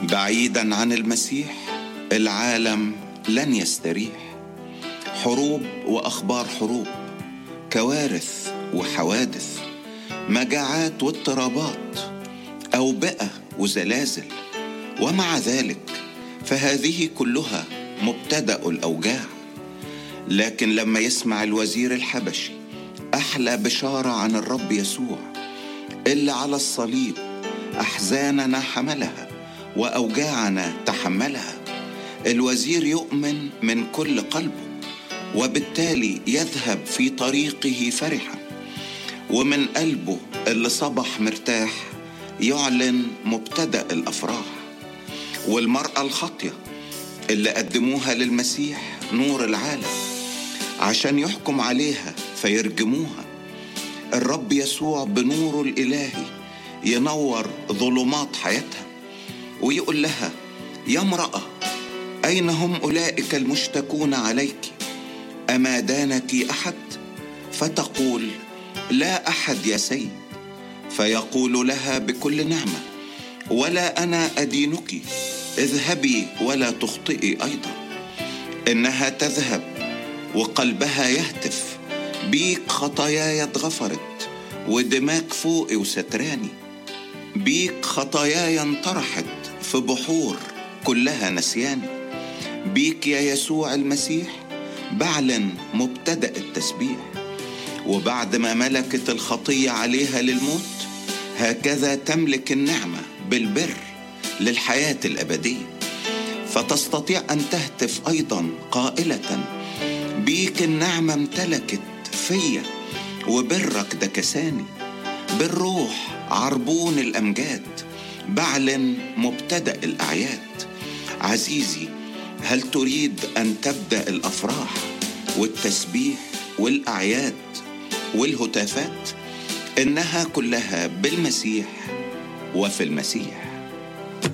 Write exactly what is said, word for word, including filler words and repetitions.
بعيدا عن المسيح العالم لن يستريح. حروب وأخبار حروب، كوارث وحوادث، مجاعات واضطرابات، أوبئة وزلازل. ومع ذلك فهذه كلها مبتدأ الأوجاع. لكن لما يسمع الوزير الحبشي أحلى بشارة عن الرب يسوع اللي على الصليب أحزاننا حملها وأوجاعنا تحملها، الوزير يؤمن من كل قلبه، وبالتالي يذهب في طريقه فرحا، ومن قلبه اللي صبح مرتاح يعلن مبتدأ الأفراح. والمرأة الخاطية اللي قدموها للمسيح نور العالم عشان يحكم عليها فيرجموها، الرب يسوع بنوره الإلهي ينور ظلمات حياتها ويقول لها: يا امرأة، أين هم أولئك المشتكون عليك؟ أما دانك أحد؟ فتقول: لا أحد يا سيد. فيقول لها بكل نعمة: ولا أنا أدينك، اذهبي ولا تخطئي أيضا. إنها تذهب وقلبها يهتف: بيك خطاياي اتغفرت، ودماك فوقي وستراني. بيك خطاياي انطرحت في بحور كلها نسياني. بيك يا يسوع المسيح بعلن مبتدأ التسبيح. وبعد ما ملكت الخطية عليها للموت، هكذا تملك النعمة بالبر للحياة الأبدية. فتستطيع أن تهتف أيضا قائلة: بيك النعمة امتلكت فيا، وبرك دكساني. بالروح عربون الأمجاد، بعلن مبتدأ الأعياد. عزيزي، هل تريد أن تبدأ الأفراح والتسبيح والأعياد والهتافات؟ إنها كلها بالمسيح وفي المسيح.